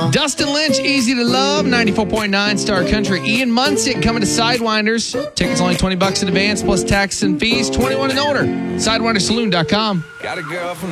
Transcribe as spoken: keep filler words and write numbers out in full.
Dustin Lynch, Easy to Love, ninety-four point nine Star Country. Ian Munsick coming to Sidewinders. Tickets only twenty bucks in advance plus tax and fees. twenty-one and older. Sidewinder Saloon dot com. Got a girl from